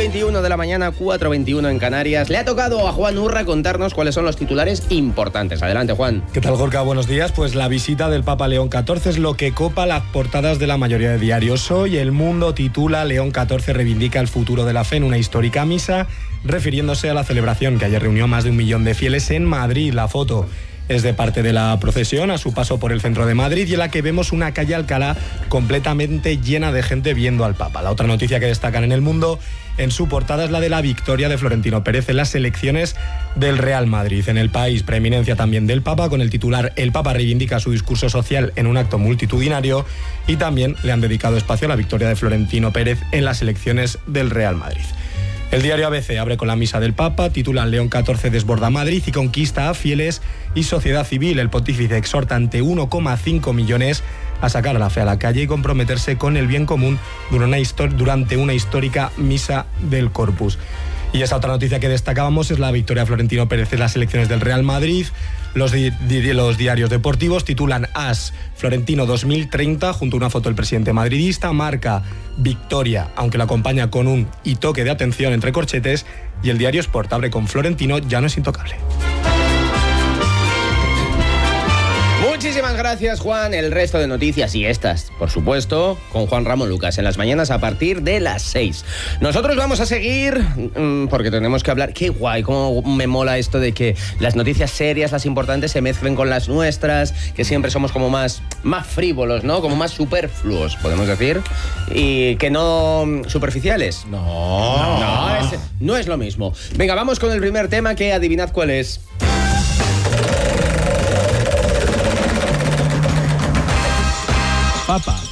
6:21 de la mañana, 4:21 en Canarias. Le ha tocado a Juan Urra contarnos cuáles son los titulares importantes. Adelante, Juan. ¿Qué tal, Gorka? Buenos días. Pues la visita del Papa León XIV es lo que copa las portadas de la mayoría de diarios. Hoy El Mundo titula León XIV reivindica el futuro de la fe en una histórica misa, refiriéndose a la celebración que ayer reunió más de 1 millón de fieles en Madrid. La foto es de parte de la procesión a su paso por el centro de Madrid y en la que vemos una calle Alcalá completamente llena de gente viendo al Papa. La otra noticia que destacan en El Mundo en su portada es la de la victoria de Florentino Pérez en las elecciones del Real Madrid. En El País, preeminencia también del Papa con el titular El Papa reivindica su discurso social en un acto multitudinario, y también le han dedicado espacio a la victoria de Florentino Pérez en las elecciones del Real Madrid. El diario ABC abre con la misa del Papa, titulan León XIV desborda Madrid y conquista a fieles y sociedad civil. El pontífice exhorta ante 1,5 millones a sacar a la fe a la calle y comprometerse con el bien común durante una histórica misa del Corpus. Y esa otra noticia que destacábamos es la victoria de Florentino Pérez en las elecciones del Real Madrid. Los diarios deportivos titulan AS Florentino 2030, junto a una foto del presidente madridista, marca victoria, aunque la acompaña con un y toque de atención entre corchetes, y el diario Sport abre con Florentino ya no es intocable. Muchísimas gracias, Juan. El resto de noticias y estas, por supuesto, con Juan Ramón Lucas en las mañanas a partir de las 6. Nosotros vamos a seguir porque tenemos que hablar. Qué guay, cómo me mola esto de que las noticias serias, las importantes, se mezclen con las nuestras, que siempre somos como más frívolos, ¿no? Como más superfluos, podemos decir. Y que no superficiales. No es lo mismo. Venga, vamos con el primer tema, que adivinad cuál es. Papa,